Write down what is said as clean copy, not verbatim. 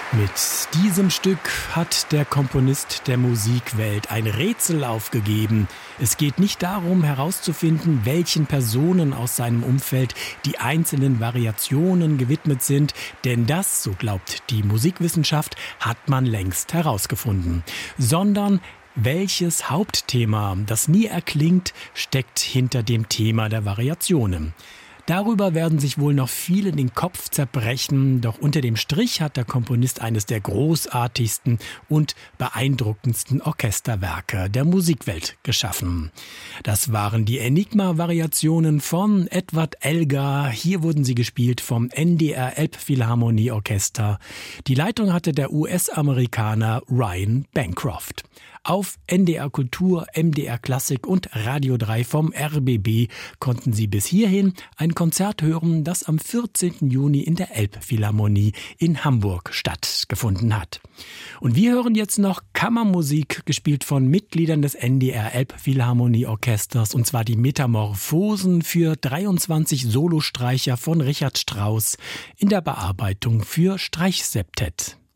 Mit diesem Stück hat der Komponist der Musikwelt ein Rätsel aufgegeben. Es geht nicht darum, herauszufinden, welchen Personen aus seinem Umfeld die einzelnen Variationen gewidmet sind, denn das, so glaubt die Musikwissenschaft, hat man längst herausgefunden. Sondern welches Hauptthema, das nie erklingt, steckt hinter dem Thema der Variationen. Darüber werden sich wohl noch viele den Kopf zerbrechen, doch unter dem Strich hat der Komponist eines der großartigsten und beeindruckendsten Orchesterwerke der Musikwelt geschaffen. Das waren die Enigma-Variationen von Edward Elgar. Hier wurden sie gespielt vom NDR Elbphilharmonieorchester. Die Leitung hatte der US-Amerikaner Ryan Bancroft. Auf NDR Kultur, MDR Klassik und Radio 3 vom RBB konnten Sie bis hierhin ein Konzert hören, das am 14. Juni in der Elbphilharmonie in Hamburg stattgefunden hat. Und wir hören jetzt noch Kammermusik, gespielt von Mitgliedern des NDR Elbphilharmonieorchesters, und zwar die Metamorphosen für 23 Solostreicher von Richard Strauss in der Bearbeitung für Streichseptett.